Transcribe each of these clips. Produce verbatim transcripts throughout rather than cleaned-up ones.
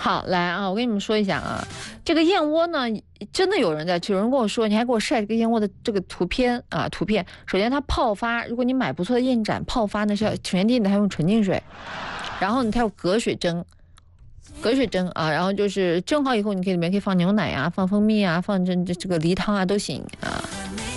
好，来啊，我跟你们说一下啊，这个燕窝呢，真的有人在，有人跟我说，你还给我晒这个燕窝的这个图片啊，图片。首先它泡发，如果你买不错的燕盏泡发呢，是要首先第一它用纯净水，然后呢它有隔水蒸，隔水蒸啊，然后就是蒸好以后，你可以里面可以放牛奶啊，放蜂蜜啊，放这这个梨汤啊都行啊。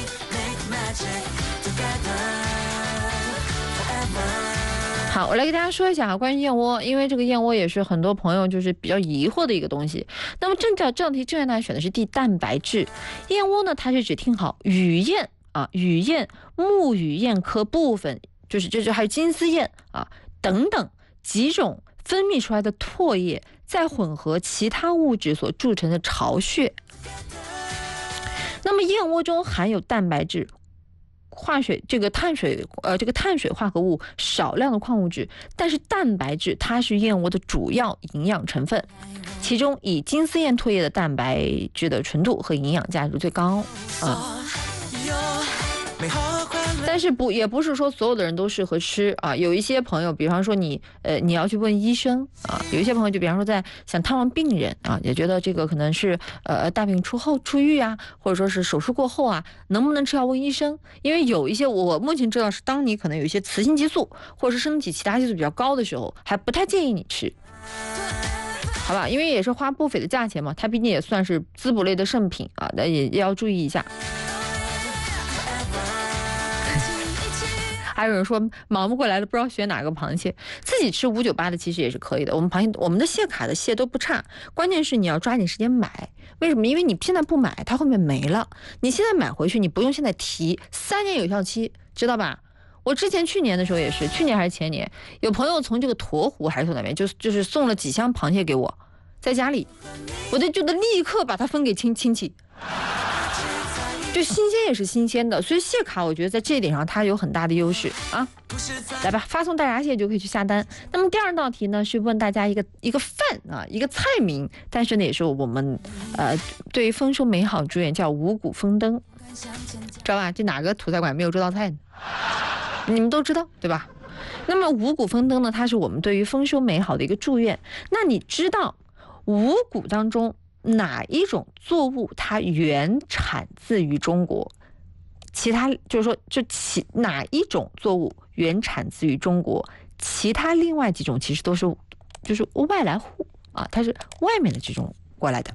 好，我来给大家说一下啊，关于燕窝，因为这个燕窝也是很多朋友就是比较疑惑的一个东西。那么正教这道题正确答案选的是 D 蛋白质。燕窝呢，它是指听好雨燕啊，雨燕、木雨燕科部分，就是就是还有金丝燕啊等等几种分泌出来的唾液，再混合其他物质所铸成的巢穴。那么燕窝中含有蛋白质。化学这个碳水呃这个碳水化合物少量的矿物质，但是蛋白质它是燕窝的主要营养成分，其中以金丝燕唾液的蛋白质的纯度和营养价值最高啊。但是不也不是说所有的人都适合吃啊，有一些朋友，比方说你呃你要去问医生啊，有一些朋友就比方说在想探望病人啊，也觉得这个可能是呃大病初后出狱啊，或者说是手术过后啊，能不能吃要问医生，因为有一些我目前知道是当你可能有一些雌性激素或者是身体其他激素比较高的时候，还不太建议你吃。好吧，因为也是花不菲的价钱嘛，它毕竟也算是滋补类的圣品啊，那也也要注意一下。还有人说忙不过来了，不知道选哪个螃蟹，自己吃五九八的其实也是可以的。我们螃蟹，我们的蟹卡的蟹都不差，关键是你要抓紧时间买。为什么？因为你现在不买，它后面没了。你现在买回去，你不用现在提，三年有效期，知道吧？我之前去年的时候也是，去年还是前年，有朋友从这个沱湖还是从哪边，就就是送了几箱螃蟹给我，在家里，我就觉得立刻把它分给亲亲戚。就新鲜也是新鲜的，所以蟹卡我觉得在这一点上它有很大的优势啊。来吧，发送大闸蟹就可以去下单。那么第二道题呢是问大家一个一个饭啊，一个菜名，但是呢也是我们呃对于丰收美好祝愿，叫五谷丰登，知道吧？这哪个土菜馆没有这道菜呢？你们都知道对吧？那么五谷丰登呢，它是我们对于丰收美好的一个祝愿。那你知道五谷当中哪一种作物它原产自于中国？其他就是说，就其哪一种作物原产自于中国？其他另外几种其实都是就是外来户啊，它是外面的这种过来的。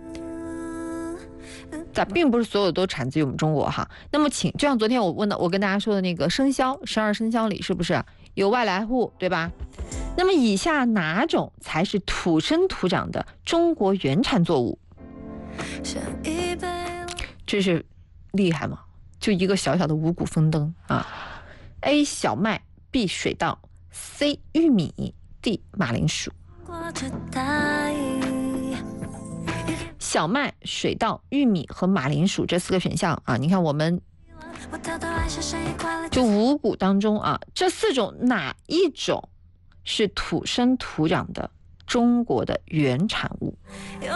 咱并不是所有都产自于我们中国哈。那么请，就像昨天我问的，我跟大家说的那个生肖，十二生肖里是不是有外来户，对吧？那么以下哪种才是土生土长的中国原产作物？这是厉害吗？就一个小小的五谷丰登啊 ！A 小麦 ，B 水稻 ，C 玉米 ，D 马铃薯。小麦、水稻、玉米和马铃薯这四个选项啊，你看我们就五谷当中啊，这四种哪一种是土生土长的中国的原产物？